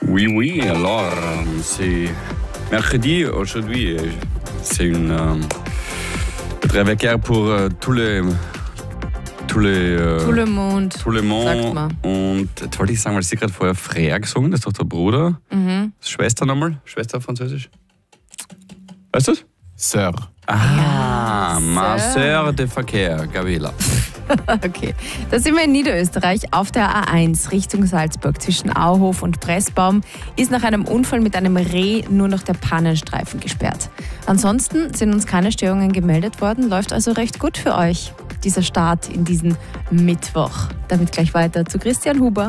Oui, oui, alors, c'est mercredi aujourd'hui. C'est une réveillère pour tout le Monde. Sagt man. Und jetzt wollte ich sagen, weil sie gerade vorher Frère gesungen, das ist doch der Bruder. Schwester nochmal? Schwester auf Französisch? Weißt du das? Sœur. Ah, Ja, ma Sœur. sœur de Verkehr, Gabriela. Okay, da sind wir in Niederösterreich auf der A1 Richtung Salzburg zwischen Auhof und Pressbaum ist nach einem Unfall mit einem Reh nur noch der Pannenstreifen gesperrt. Ansonsten sind uns keine Störungen gemeldet worden, läuft also recht gut für euch, dieser Start in diesen Mittwoch. Damit gleich weiter zu Christian Huber.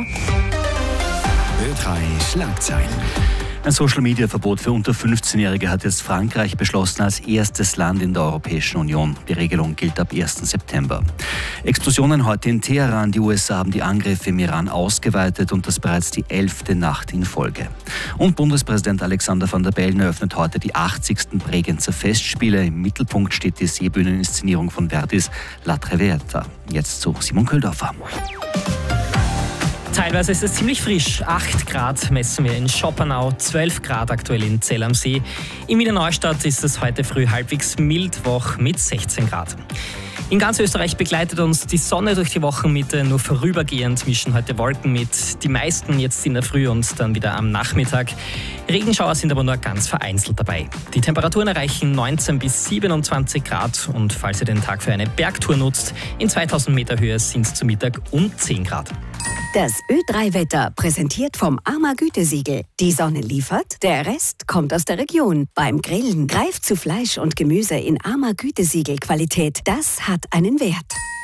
Ö3 Schlagzeilen. Ein Social-Media-Verbot für unter 15-Jährige hat jetzt Frankreich beschlossen als erstes Land in der Europäischen Union. Die Regelung gilt ab 1. September. Explosionen heute in Teheran. Die USA haben die Angriffe im Iran ausgeweitet und das bereits die 11. Nacht in Folge. Und Bundespräsident Alexander Van der Bellen eröffnet heute die 80. Bregenzer Festspiele. Im Mittelpunkt steht die Seebühneninszenierung von Verdis La Traviata. Jetzt zu Simon Köldorfer. Teilweise ist es ziemlich frisch. 8 Grad messen wir in Schopenau, 12 Grad aktuell in Zell am See. In Wiener Neustadt ist es heute früh halbwegs Mittwoch mit 16 Grad. In ganz Österreich begleitet uns die Sonne durch die Wochenmitte, nur vorübergehend mischen heute Wolken mit. Die meisten jetzt in der Früh und dann wieder am Nachmittag. Regenschauer sind aber nur ganz vereinzelt dabei. Die Temperaturen erreichen 19 bis 27 Grad und falls ihr den Tag für eine Bergtour nutzt, in 2000 Meter Höhe sind es zu Mittag um 10 Grad. Das Ö3-Wetter präsentiert vom AMA Gütesiegel. Die Sonne liefert, der Rest kommt aus der Region. Beim Grillen greift zu Fleisch und Gemüse in AMA Gütesiegel Qualität. Das hat einen Wert.